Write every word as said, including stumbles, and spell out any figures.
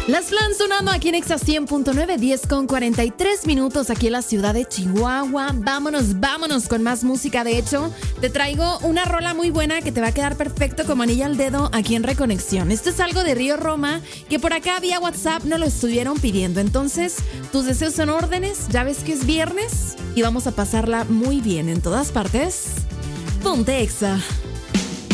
Las Flans sonando aquí en Exa cien punto nueve, diez con cuarenta y tres minutos aquí en la ciudad de Chihuahua. Vámonos, vámonos con más música. De hecho, te traigo una rola muy buena que te va a quedar perfecto como anilla al dedo aquí en Reconexión. Esto es algo de Río Roma que por acá vía WhatsApp no lo estuvieron pidiendo. Entonces, tus deseos son órdenes. Ya ves que es viernes y vamos a pasarla muy bien en todas partes. Ponte Exa.